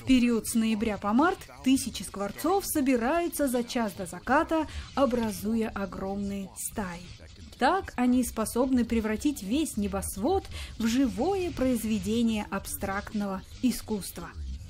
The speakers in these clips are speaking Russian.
В период с ноября по март тысячи скворцов собираются за час до заката, образуя огромные стаи. Так они способны превратить весь небосвод в живое произведение абстрактного искусства.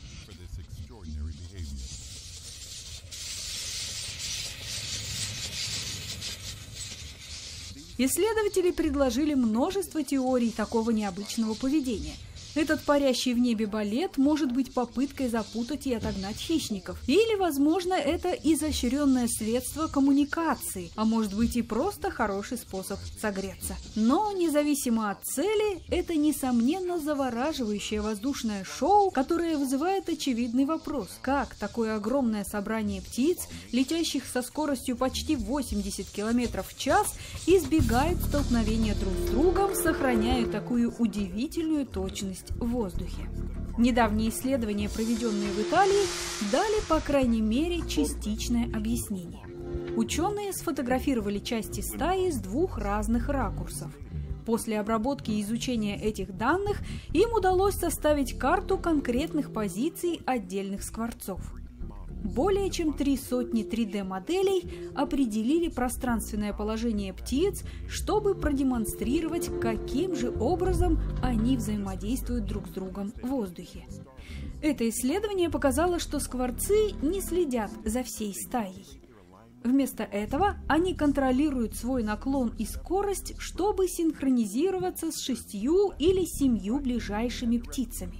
Исследователи предложили множество теорий такого необычного поведения. Этот парящий в небе балет может быть попыткой запутать и отогнать хищников. Или, возможно, это изощренное средство коммуникации, а может быть и просто хороший способ согреться. Но, независимо от цели, это, несомненно, завораживающее воздушное шоу, которое вызывает очевидный вопрос. Как такое огромное собрание птиц, летящих со скоростью почти 80 км в час, избегает столкновения друг с другом, сохраняя такую удивительную точность в воздухе? Недавние исследования, проведенные в Италии, дали, по крайней мере, частичное объяснение. Ученые сфотографировали части стаи с двух разных ракурсов. После обработки и изучения этих данных им удалось составить карту конкретных позиций отдельных скворцов. Более чем 300 3D-моделей определили пространственное положение птиц, чтобы продемонстрировать, каким же образом они взаимодействуют друг с другом в воздухе. Это исследование показало, что скворцы не следят за всей стаей. Вместо этого они контролируют свой наклон и скорость, чтобы синхронизироваться с 6 или 7 ближайшими птицами.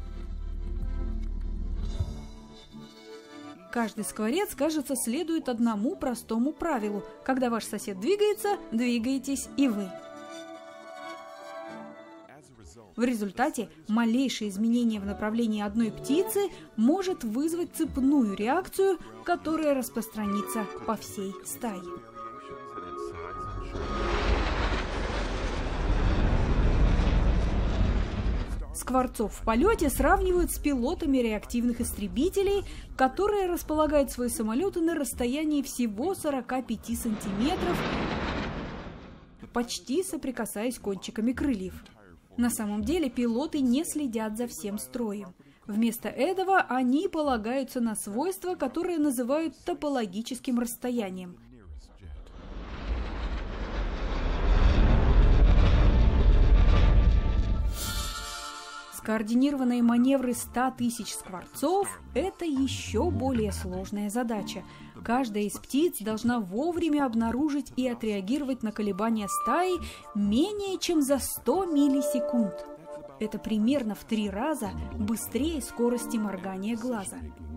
Каждый скворец, кажется, следует одному простому правилу. Когда ваш сосед двигается, двигаетесь и вы. В результате малейшее изменение в направлении одной птицы может вызвать цепную реакцию, которая распространится по всей стае. Скворцов в полете сравнивают с пилотами реактивных истребителей, которые располагают свои самолеты на расстоянии всего 45 сантиметров, почти соприкасаясь кончиками крыльев. На самом деле пилоты не следят за всем строем. Вместо этого они полагаются на свойства, которые называют топологическим расстоянием. Скоординированные маневры 100 тысяч скворцов – это еще более сложная задача. Каждая из птиц должна вовремя обнаружить и отреагировать на колебания стаи менее чем за 100 миллисекунд. Это примерно в 3 раза быстрее скорости моргания глаза.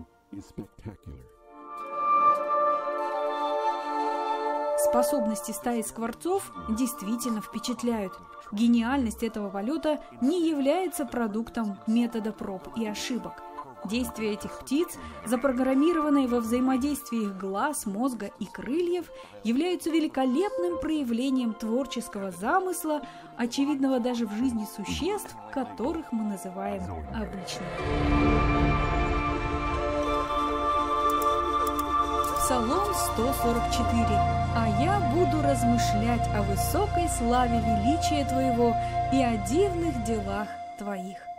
Способности стаи скворцов действительно впечатляют. Гениальность этого полета не является продуктом метода проб и ошибок. Действия этих птиц, запрограммированные во взаимодействии их глаз, мозга и крыльев, являются великолепным проявлением творческого замысла, очевидного даже в жизни существ, которых мы называем обычными. Псалом 144. «А я буду размышлять о высокой славе величия Твоего и о дивных делах Твоих».